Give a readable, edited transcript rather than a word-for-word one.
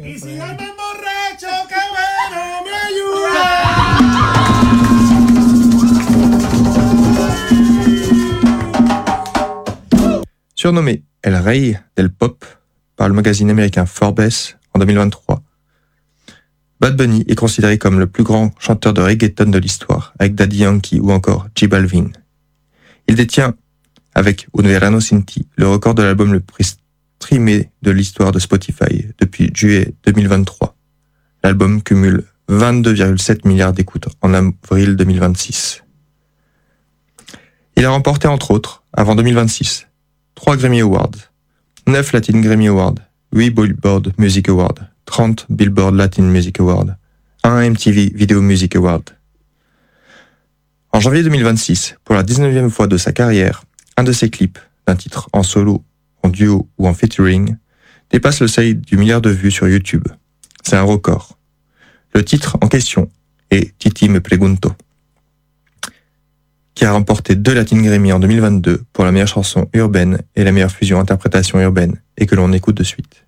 Y si yo me emborracho, qué bueno me ayuda. Surnommé El Rey del Pop par le magazine américain Forbes en 2023, Bad Bunny est considéré comme le plus grand chanteur de reggaeton de l'histoire, avec Daddy Yankee ou encore J Balvin. Il détient, avec Un Verano Sin Ti, le record de l'album le plus streamé de l'histoire de Spotify depuis juillet 2023. L'album cumule 22,7 milliards d'écoutes en avril 2026. Il a remporté entre autres, avant 2026, 3 Grammy Awards, 9 Latin Grammy Awards, 8 Billboard Music Awards, 30 Billboard Latin Music Awards, 1 MTV Video Music Award. En janvier 2026, pour la 19e fois de sa carrière, un de ses clips, d'un titre en solo, en duo ou en featuring, dépasse le seuil du milliard de vues sur YouTube. C'est un record. Le titre en question est Titi Me Pregunto, qui a remporté 2 Latin Grammy en 2022 pour la meilleure chanson urbaine et la meilleure fusion interprétation urbaine, et que l'on écoute de suite.